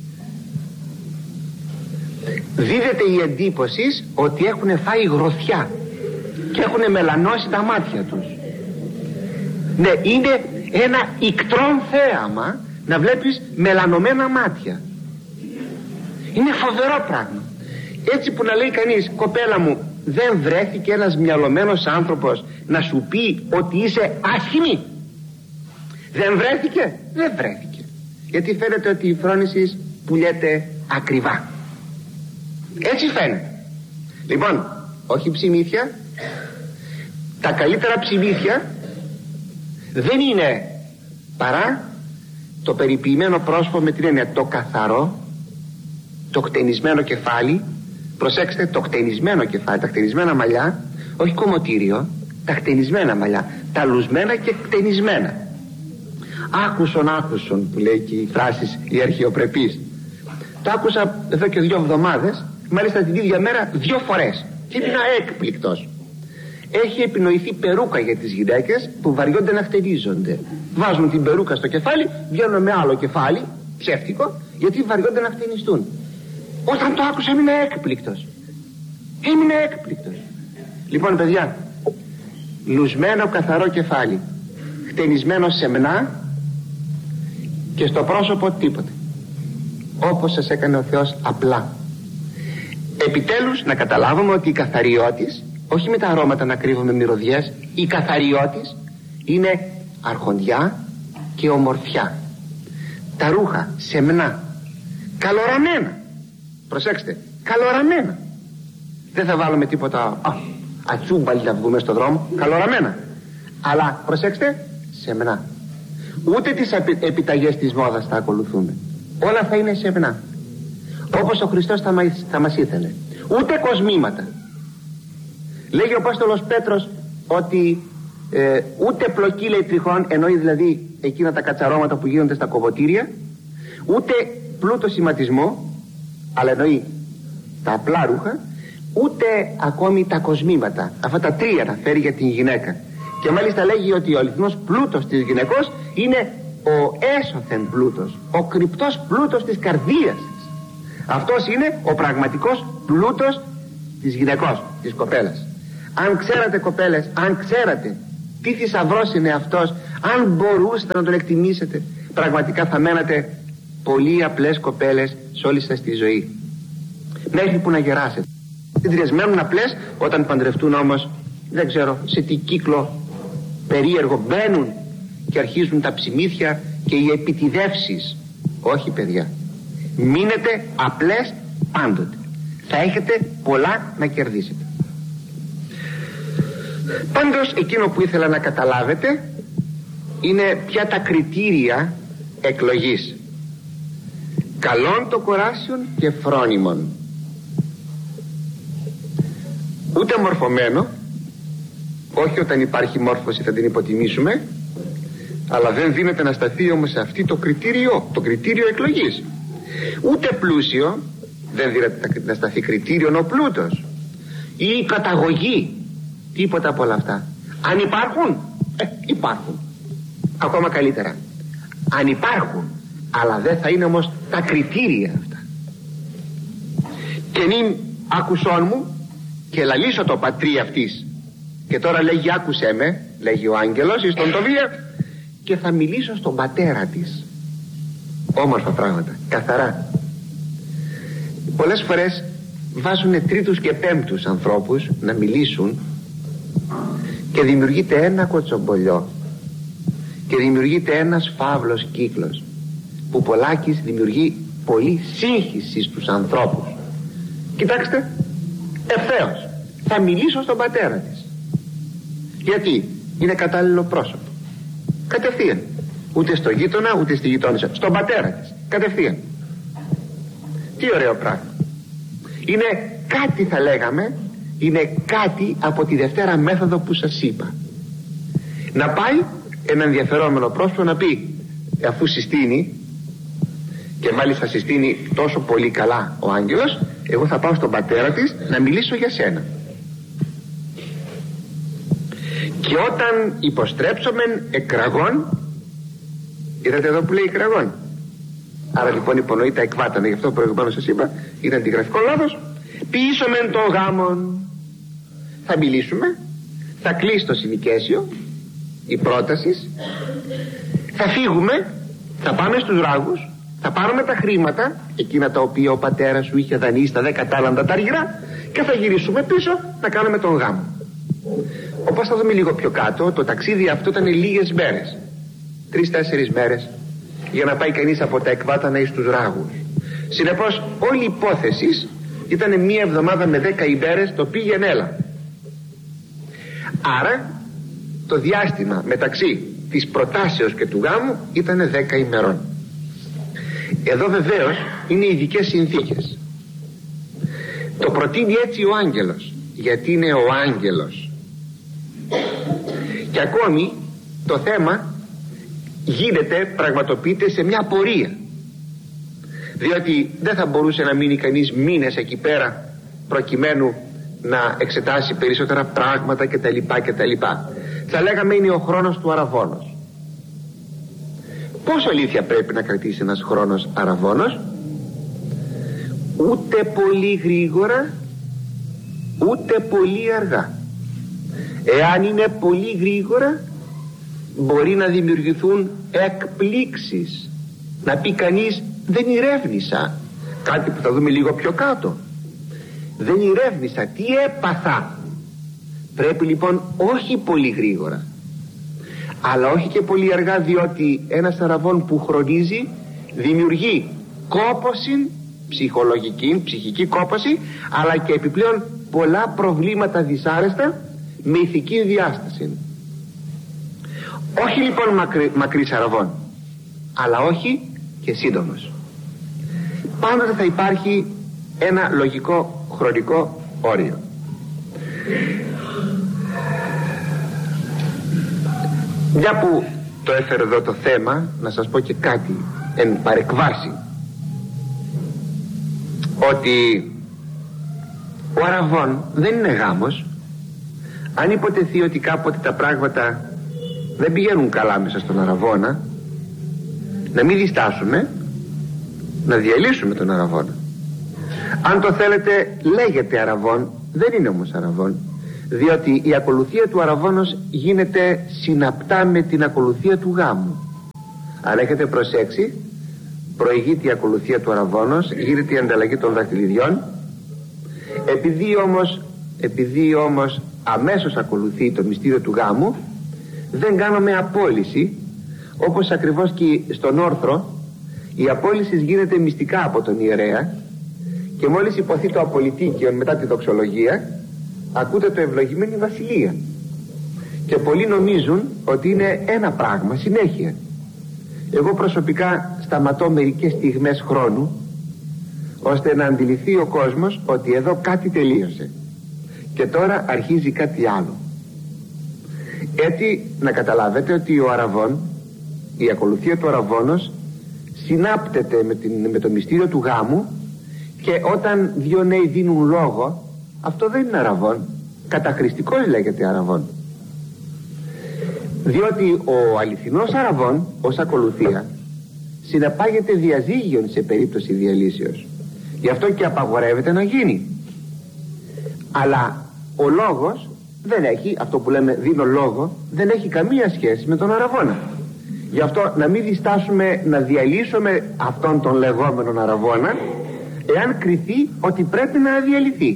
δίδεται η εντύπωση ότι έχουν φάει γροθιά και έχουν μελανώσει τα μάτια τους. Ναι, είναι ένα ικτρόν θέαμα να βλέπεις μελανωμένα μάτια. Είναι φοβερό πράγμα. Έτσι που να λέει κανείς, κοπέλα μου, δεν βρέθηκε ένας μυαλωμένος άνθρωπος να σου πει ότι είσαι άσχημη? Δεν βρέθηκε? Δεν βρέθηκε. Γιατί φαίνεται ότι η φρόνηση πουλιέται ακριβά. Έτσι φαίνεται. Λοιπόν, όχι ψημίθια. Τα καλύτερα ψημίθια δεν είναι παρά το περιποιημένο πρόσωπο, με την έννοια το καθαρό, το κτενισμένο κεφάλι. Προσέξτε, το κτενισμένο κεφάλι, τα κτενισμένα μαλλιά, όχι κομμωτήριο, τα κτενισμένα μαλλιά, τα λουσμένα και κτενισμένα. Άκουσον που λέει και οι φράσεις οι αρχαιοπρεπείς. Το άκουσα εδώ και 2 εβδομάδες, μάλιστα την ίδια μέρα 2 φορές, και ήμουν έκπληκτος. Έχει επινοηθεί περούκα για τις γυναίκες που βαριόνται να χτενίζονται. Βάζουν την περούκα στο κεφάλι, βγαίνουν με άλλο κεφάλι, ψεύτικο, γιατί βαριόνται να χτενιστούν. Όταν το άκουσα ήμουν έκπληκτος. Λοιπόν παιδιά, λουσμένο καθαρό κεφάλι, χτενισμένο σεμνά, και στο πρόσωπο τίποτε, όπως σας έκανε ο Θεός απλά. Επιτέλους να καταλάβουμε ότι η καθαριότης, όχι με τα αρώματα να κρύβουμε μυρωδιές, η καθαριότης είναι αρχοντιά και ομορφιά. Τα ρούχα σεμνά, καλοραμένα. Προσέξτε, καλοραμένα. Δεν θα βάλουμε τίποτα ατσούμπαλι να βγούμε στον δρόμο, καλοραμένα. Αλλά προσέξτε, σεμνά. Ούτε τις επιταγές της μόδας θα ακολουθούμε. Όλα θα είναι σεμνά, όπως ο Χριστός θα μας ήθελε. Ούτε κοσμήματα. Λέγει ο Απόστολος Πέτρος ότι ούτε πλοκή, λέει, τριχών, εννοεί δηλαδή εκείνα τα κατσαρώματα που γίνονται στα κομμωτήρια, ούτε πλούτο σηματισμό, αλλά εννοεί τα απλά ρούχα, ούτε ακόμη τα κοσμήματα. Αυτά τα 3 αναφέρει για την γυναίκα. Και μάλιστα λέγει ότι ο αληθινός πλούτος της γυναικός είναι ο έσωθεν πλούτος, ο κρυπτός πλούτος της καρδίας της. Αυτός είναι ο πραγματικός πλούτος της γυναικός. της κοπέλας. Αν ξέρατε, κοπέλες, αν ξέρατε τι θησαυρός είναι αυτός, αν μπορούσατε να τον εκτιμήσετε, πραγματικά θα μένατε πολύ απλές κοπέλες σε όλη σας τη ζωή, μέχρι που να γεράσετε. Δεν μένουν απλές, όταν παντρευτούν όμως, δεν ξέρω σε τι κύκλο περίεργο μπαίνουν και αρχίζουν τα ψημίθια και οι επιτιδεύσεις. Όχι, παιδιά, μείνετε απλές πάντοτε, θα έχετε πολλά να κερδίσετε. Πάντως εκείνο που ήθελα να καταλάβετε είναι ποια τα κριτήρια εκλογής. Καλών το κοράσιον και φρόνιμον. Ούτε μορφωμένο, όχι όταν υπάρχει μόρφωση θα την υποτιμήσουμε, αλλά δεν δίνεται να σταθεί όμως σε αυτή το κριτήριο εκλογής. Ούτε πλούσιο, δεν δίνεται να σταθεί κριτήριο ο πλούτος ή η καταγωγή, τίποτα από όλα αυτά. Αν υπάρχουν, υπάρχουν. Ακόμα καλύτερα, αν υπάρχουν, αλλά δεν θα είναι όμως τα κριτήρια αυτά. Και νυν άκουσόν μου και λαλήσω το πατρί αυτής. Και τώρα λέγει άκουσέ με, λέγει ο άγγελος εις τον Τοβία, και θα μιλήσω στον πατέρα της. Όμορφα πράγματα, καθαρά. Πολλές φορές βάζουν τρίτους και πέμπτους ανθρώπους να μιλήσουν και δημιουργείται ένα κοτσομπολιό και δημιουργείται ένας φαύλος κύκλος που πολλάκις δημιουργεί πολύ σύγχυση στους ανθρώπους. Κοιτάξτε, ευθέως θα μιλήσω στον πατέρα της, γιατί είναι κατάλληλο πρόσωπο, κατευθείαν. Ούτε στο γείτονα ούτε στη γειτόνισσα, στον πατέρα της, κατευθείαν. Τι ωραίο πράγμα. Είναι κάτι, θα λέγαμε, είναι κάτι από τη Δευτέρα μέθοδο που σας είπα. Να πάει ένα ενδιαφερόμενο πρόσωπο να πει, αφού συστήνει, και μάλιστα συστήνει τόσο πολύ καλά ο άγγελος, εγώ θα πάω στον πατέρα της να μιλήσω για σένα. Και όταν υποστρέψομεν εκραγών, είδατε εδώ που λέει εκραγών, άρα λοιπόν υπονοεί τα εκβάτανα, γι' αυτό προηγουμένως σας είπα είναι αντιγραφικό λάθος. Ποιήσομεν των γάμων, θα μιλήσουμε, θα κλείσει το συνοικέσιο η πρόταση, θα φύγουμε, θα πάμε στους ράγους, θα πάρουμε τα χρήματα εκείνα τα οποία ο πατέρας σου είχε δανείσει, στα 10 τάλαντα τα αργυρά, και θα γυρίσουμε πίσω να κάνουμε τον γάμο. Όπως θα δούμε λίγο πιο κάτω, το ταξίδι αυτό ήταν λίγες μέρες, 3-4 μέρες, για να πάει κανείς από τα εκβάτανα εις τους ράγους. Συνεπώς όλη η υπόθεση ήταν μία εβδομάδα με 10 ημέρες το πήγαινε έλα. Άρα το διάστημα μεταξύ της προτάσεως και του γάμου ήταν 10 ημερών. Εδώ βεβαίως είναι ειδικές συνθήκες. Το προτείνει έτσι ο άγγελος, γιατί είναι ο άγγελος. Και ακόμη το θέμα γίνεται, πραγματοποιείται σε μια πορεία, διότι δεν θα μπορούσε να μείνει κανείς μήνες εκεί πέρα προκειμένου να εξετάσει περισσότερα πράγματα κτλ. Θα λέγαμε είναι ο χρόνος του αραβώνος. Πόσο αλήθεια πρέπει να κρατήσει ένας χρόνος αραβώνος? Ούτε πολύ γρήγορα ούτε πολύ αργά. Εάν είναι πολύ γρήγορα μπορεί να δημιουργηθούν εκπλήξεις, να πει κανείς δεν ηρεύνησα, κάτι που θα δούμε λίγο πιο κάτω. Δεν ηρεύνησα, τι έπαθα. Πρέπει λοιπόν όχι πολύ γρήγορα, αλλά όχι και πολύ αργά, διότι ένας αραβών που χρονίζει δημιουργεί κόπωση ψυχολογική, ψυχική κόπωση, αλλά και επιπλέον πολλά προβλήματα δυσάρεστα με ηθική διάσταση. Όχι λοιπόν μακρύς αραβών, αλλά όχι και σύντομος. Πάντοτε θα υπάρχει ένα λογικό χρονικό όριο. Για που το έφερε εδώ το θέμα, να σας πω και κάτι εν παρεκβάσει, ότι ο αραβών δεν είναι γάμος. Αν υποτεθεί ότι κάποτε τα πράγματα δεν πηγαίνουν καλά μέσα στον αραβώνα, να μην διστάσουμε να διαλύσουμε τον αραβώνα. Αν το θέλετε λέγεται αραβών, Δεν είναι όμως αραβών, διότι η ακολουθία του αραβώνος γίνεται συναπτά με την ακολουθία του γάμου. Αν έχετε προσέξει, προηγείται η ακολουθία του αραβώνος, γίνεται η ανταλλαγή των δαχτυλιδιών. Επειδή όμως αμέσως ακολουθεί το μυστήριο του γάμου, δεν κάνουμε απόλυση, όπως ακριβώς και στον όρθρο η απόλυση γίνεται μυστικά από τον ιερέα, και μόλις υποθεί το απολυτίκιο μετά τη δοξολογία, ακούτε το ευλογημένη βασιλεία, και πολλοί νομίζουν ότι είναι ένα πράγμα συνέχεια. Εγώ προσωπικά σταματώ μερικές στιγμές χρόνου, ώστε να αντιληφθεί ο κόσμος ότι εδώ κάτι τελείωσε και τώρα αρχίζει κάτι άλλο. Έτσι να καταλάβετε ότι ο αραβών, η ακολουθία του αραβώνος συνάπτεται με το μυστήριο του γάμου, και όταν δύο νέοι δίνουν λόγο, αυτό δεν είναι αραβών, καταχρηστικός λέγεται αραβών, διότι ο αληθινός αραβών ως ακολουθία συνεπάγεται διαζύγιον σε περίπτωση διαλύσεως. Γι' αυτό και απαγορεύεται να γίνει. Αλλά ο λόγος δεν έχει, αυτό που λέμε δίνω λόγο, δεν έχει καμία σχέση με τον αραβώνα. Γι' αυτό να μην διστάσουμε να διαλύσουμε αυτόν τον λεγόμενον αραβώνα, εάν κριθεί ότι πρέπει να διαλυθεί.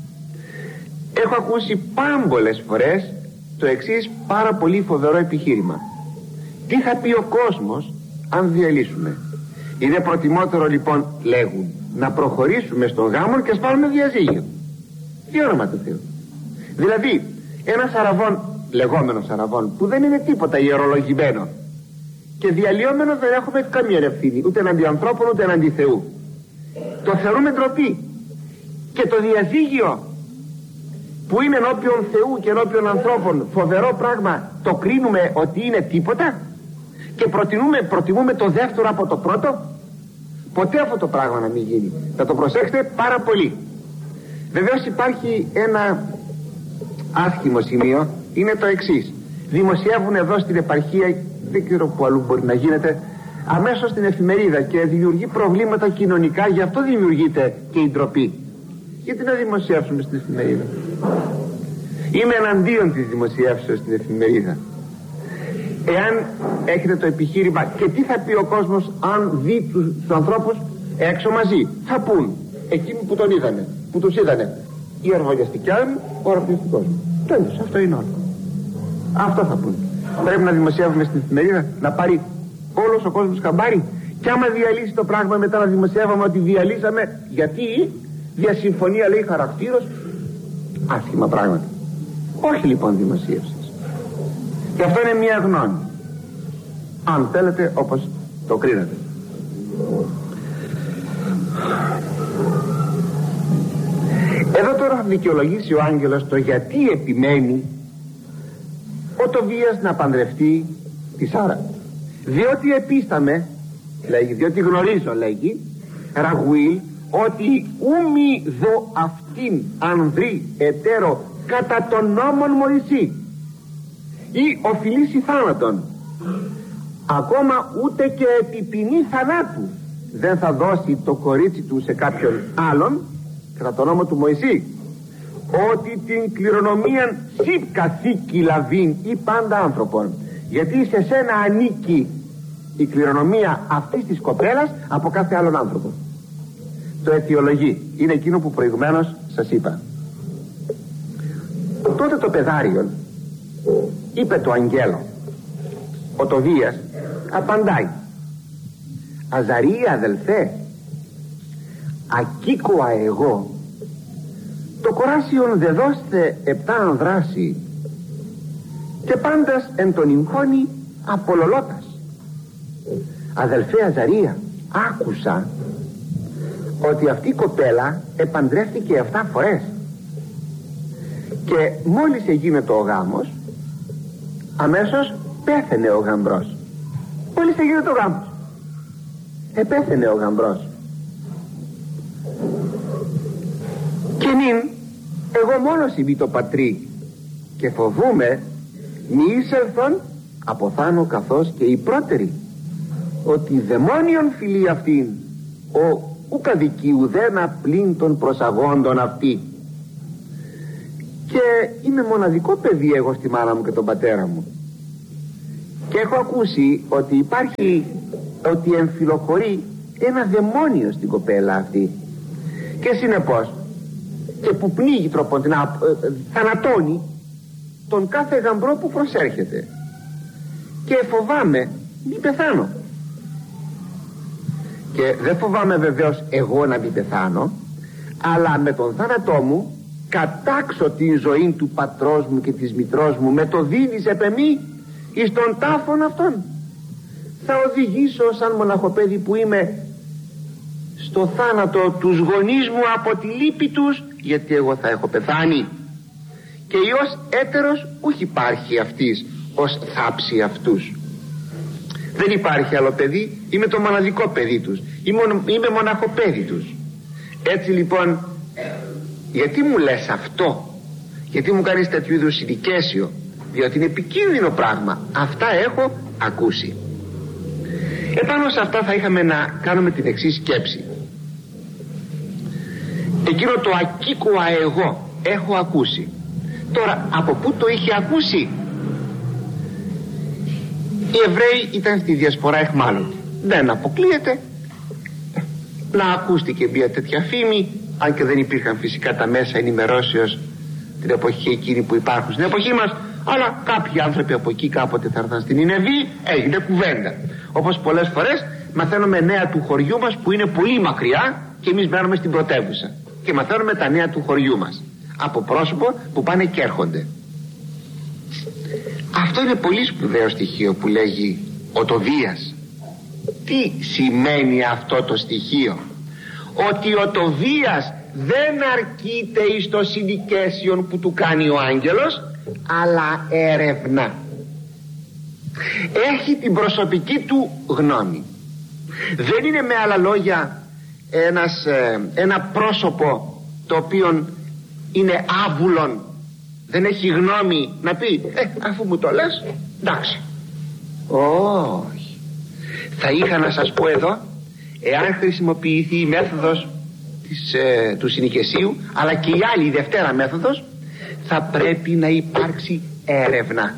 Έχω ακούσει πάμπολες φορές το εξής πάρα πολύ φοβερό επιχείρημα: τι θα πει ο κόσμος αν διαλύσουμε? Είναι προτιμότερο, λοιπόν, λέγουν, να προχωρήσουμε στον γάμο και ας πάρουμε διαζύγιο. Τι όνομα του Θεού! Δηλαδή ένας αραβών, λεγόμενος αραβών, που δεν είναι τίποτα ιερολογημένο και διαλυόμενο, δεν έχουμε καμία ευθύνη ούτε εναντί ανθρώπων ούτε εναντί Θεού, το θεωρούμε ντροπή. Και το διαζύγιο, που είναι ενώπιον Θεού και ενώπιον ανθρώπων φοβερό πράγμα, το κρίνουμε ότι είναι τίποτα και προτιμούμε το δεύτερο από το πρώτο. Ποτέ αυτό το πράγμα να μην γίνει. Θα το προσέξετε πάρα πολύ. Βεβαίως υπάρχει ένα άσχημο σημείο, είναι το εξής: δημοσιεύουν εδώ στην επαρχία, δεν ξέρω που αλλού μπορεί να γίνεται, αμέσως στην εφημερίδα, και δημιουργεί προβλήματα κοινωνικά. Γι' αυτό δημιουργείται και η ντροπή. Γιατί να δημοσιεύσουμε στην εφημερίδα? Είμαι εναντίον της δημοσιεύσεως στην εφημερίδα. Εάν έχετε το επιχείρημα, και τι θα πει ο κόσμος αν δει τους ανθρώπους έξω μαζί? Θα πούν εκείνοι που τον είδανε, που τους είδανε, η αρβολιαστικιά μου, ο αρβολιαστικός μου. Τέλος, αυτό είναι όλο. Αυτό θα πούν. Πρέπει να δημοσιεύουμε στην εφημερίδα, να πάρει όλος ο κόσμος χαμπάρι, και άμα διαλύσει το πράγμα μετά να δημοσιεύαμε ότι διαλύσαμε, γιατί διασυμφωνία λέει χαρακτήρος. Άσχημα πράγματα. Όχι λοιπόν δημοσίευσης. Και αυτό είναι μια γνώμη, αν θέλετε, όπως το κρίνετε. Εδώ τώρα θα δικαιολογήσει ο άγγελος το γιατί επιμένει ο Τοβίας να παντρευτεί τη Σάρα. Διότι επίσταμε, λέγει, διότι γνωρίζω, λέγει, Ραγουήλ, ότι ούμι δω αυτήν ανδρή εταίρο κατά τον νόμον Μωυσή, ή οφειλήσει θάνατον, ακόμα ούτε και επί ποινή θανάτου δεν θα δώσει το κορίτσι του σε κάποιον άλλον κατά τον νόμο του Μωυσή, ότι την κληρονομίαν σύ καθήκη λαβήν ή πάντα άνθρωπον, γιατί σε σένα ανήκει η κληρονομία αυτής της κοπέλας από κάθε άλλον άνθρωπο. Το αιτιολογεί, είναι εκείνο που προηγουμένως σας είπα. Τότε το παιδάριον είπε το αγγέλο, ο Τοβίας απαντάει: Αζαρία αδελφέ, ακίκοα εγώ, το κοράσιον δε δώστε επτά ανδράσει, και πάντας εν τον ημχώνη απολολώτας. Αδελφέ Αζαρία, άκουσα ότι αυτή η κοπέλα επαντρεύτηκε 7 φορές, και μόλις έγινε το ο γάμος, αμέσως πέθαινε ο γαμπρός. Μόλις έγινε το γάμος, επέθαινε ο γαμπρός. Και νυν εγώ μόνος είμαι το πατρί, και φοβούμαι μη εισελθόν αποθάνω καθώς και οι πρώτεροι, ότι δαιμόνιον φιλεί αυτήν ο ουκαδική ουδένα πλην των προσαγόντων αυτή. Και είμαι μοναδικό παιδί εγώ στη μάνα μου και τον πατέρα μου, και έχω ακούσει ότι υπάρχει, ότι εμφυλοχωρεί ένα δαιμόνιο στην κοπέλα αυτή, και συνεπώς και που πνίγει τρόπον, θανατώνει τον κάθε γαμπρό που προσέρχεται, και φοβάμαι μην πεθάνω. Και δεν φοβάμαι βεβαίως εγώ να μην πεθάνω, αλλά με τον θάνατό μου κατάξω την ζωή του πατρός μου και της μητρός μου, με το δίνεις επεμή εις τον τάφον αυτόν. Θα οδηγήσω σαν μοναχοπέδι που είμαι στο θάνατο τους γονείς μου από τη λύπη τους, γιατί εγώ θα έχω πεθάνει, και Υιός έτερος ούχ υπάρχει αυτής ως θάψη αυτούς. Δεν υπάρχει άλλο παιδί, είμαι το μοναδικό παιδί τους, είμαι μοναχοπέδι τους. Έτσι λοιπόν, γιατί μου λες αυτό, γιατί μου κάνεις τέτοιου είδους συνοικέσιο? Διότι είναι επικίνδυνο πράγμα. Αυτά έχω ακούσει. Επάνω σε αυτά θα είχαμε να κάνουμε την εξής σκέψη. Εκείνο το ακίκουα εγώ έχω ακούσει. Τώρα από πού το είχε ακούσει? Οι Εβραίοι ήταν στη διασπορά εχμάλωτοι. Δεν αποκλείεται να ακούστηκε μια τέτοια φήμη, αν και δεν υπήρχαν φυσικά τα μέσα ενημερώσεως την εποχή εκείνη που υπάρχουν στην εποχή μας, αλλά κάποιοι άνθρωποι από εκεί κάποτε θα έρθαν στην Νινεβή, έγινε κουβέντα. Όπως πολλές φορές μαθαίνουμε νέα του χωριού μας που είναι πολύ μακριά και εμείς μένουμε στην πρωτεύουσα, και μαθαίνουμε τα νέα του χωριού μας από πρόσωπο που πάνε και έρχονται. Αυτό είναι πολύ σπουδαίο στοιχείο που λέγει ο Τοβίας. Τι σημαίνει αυτό το στοιχείο? Ότι ο Τοβίας δεν αρκείται εις το συνοικέσιον που του κάνει ο άγγελος, αλλά έρευνα. Έχει την προσωπική του γνώμη. Δεν είναι με άλλα λόγια ένα πρόσωπο το οποίο είναι άβουλον, δεν έχει γνώμη να πει αφού μου το λες εντάξει. Όχι. Θα είχα να σας πω εδώ, εάν χρησιμοποιηθεί η μέθοδος του συνοικεσίου, αλλά και η άλλη, η δευτέρα μέθοδος, θα πρέπει να υπάρξει έρευνα.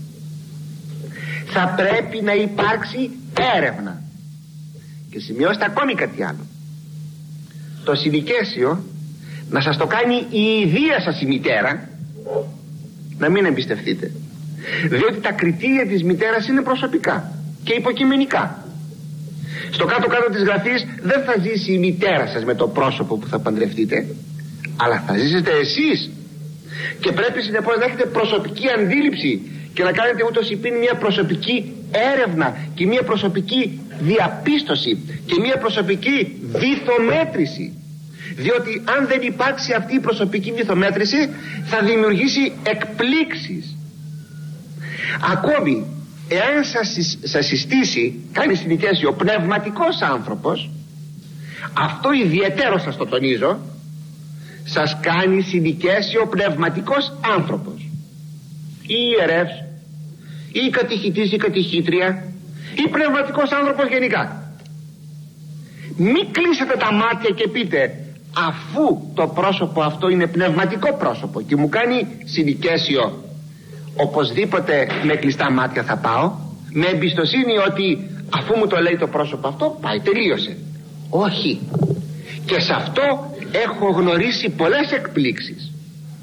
Θα πρέπει να υπάρξει έρευνα. Και σημειώστε ακόμη κάτι άλλο. Το συνοικέσιο να σας το κάνει η ιδία σας η μητέρα, να μην εμπιστευτείτε, διότι τα κριτήρια της μητέρας είναι προσωπικά και υποκειμενικά. Στο κάτω-κάτω της γραφής δεν θα ζήσει η μητέρα σας με το πρόσωπο που θα παντρευτείτε, αλλά θα ζήσετε εσείς, και πρέπει συνεπώς να έχετε προσωπική αντίληψη και να κάνετε ούτως υπήν μια προσωπική έρευνα και μια προσωπική διαπίστωση και μια προσωπική βυθομέτρηση, διότι αν δεν υπάρξει αυτή η προσωπική βυθομέτρηση θα δημιουργήσει εκπλήξεις. Ακόμη εάν σας συστήσει, κάνει συνοικέσιο ο πνευματικός άνθρωπος, αυτό ιδιαιτέρως σας το τονίζω, σας κάνει συνοικέσιο ο πνευματικός άνθρωπος, ή ιερεύς, ή κατηχητής ή κατηχήτρια, ή πνευματικός άνθρωπος γενικά. Μην κλείσετε τα μάτια και πείτε, αφού το πρόσωπο αυτό είναι πνευματικό πρόσωπο και μου κάνει συνοικέσιο, οπωσδήποτε με κλειστά μάτια θα πάω, με εμπιστοσύνη ότι αφού μου το λέει το πρόσωπο αυτό, πάει, τελείωσε. Όχι. Και σε αυτό έχω γνωρίσει πολλές εκπλήξεις.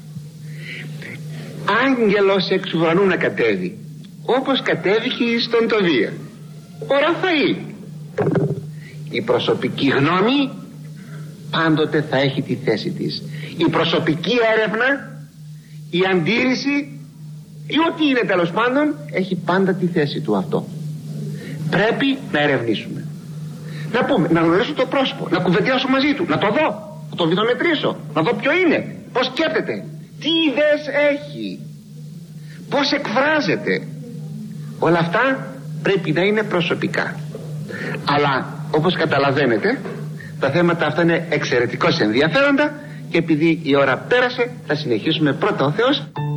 Άγγελος εξ ουρανού να κατέβει, όπως κατέβηκε στον Τοβία, ο Ραφαήλ. Η προσωπική γνώμη πάντοτε θα έχει τη θέση της. Η προσωπική έρευνα, η αντίρρηση ή ό,τι είναι τέλος πάντων, έχει πάντα τη θέση του αυτό. Πρέπει να ερευνήσουμε, να πούμε, να γνωρίσω το πρόσωπο, να κουβεντιάσω μαζί του, να το δω, να το βυθομετρήσω, να δω ποιο είναι, πως σκέφτεται, τι ιδέες έχει, πως εκφράζεται. Όλα αυτά πρέπει να είναι προσωπικά. Αλλά όπως καταλαβαίνετε, τα θέματα αυτά είναι εξαιρετικώς ενδιαφέροντα, και επειδή η ώρα πέρασε θα συνεχίσουμε πρώτα ο Θεός.